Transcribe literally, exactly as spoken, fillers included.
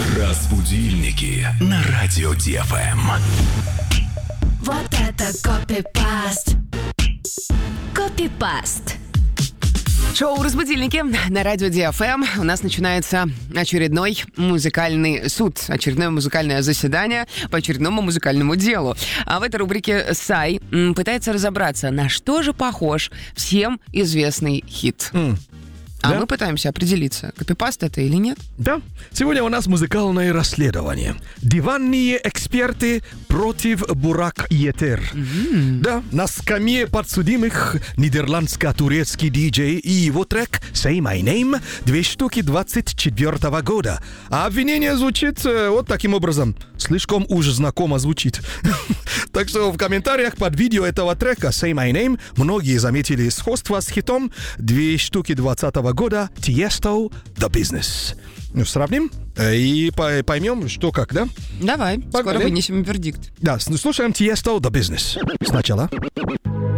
Разбудильники на радио Ди Эф Эм. Вот это копипаст. Копипаст. Шоу «Разбудильники» на радио Ди Эф Эм. У нас начинается очередной музыкальный суд, очередное музыкальное заседание по очередному музыкальному делу. А в этой рубрике Сай м, пытается разобраться, на что же похож всем известный хит. Mm. А Да? мы пытаемся определиться, копипаст это или нет. Да, сегодня у нас музыкальное расследование. Диванные эксперты против Бурак Йетер. Mm-hmm. Да, на скамье подсудимых нидерландско-турецкий диджей и его трек «Say My Name» две штуки двадцать четвёртого года. А обвинение звучит э, вот таким образом. Слишком уж знакомо звучит. Так что в комментариях под видео этого трека «Say My Name» многие заметили сходство с хитом две штуки двадцатого года Tiesto The Business. Ну, сравним э, и по- поймем, что как, да? Давай, Погнали. скоро вынесем вердикт. Да, с- слушаем Tiesto The Business. Сначала.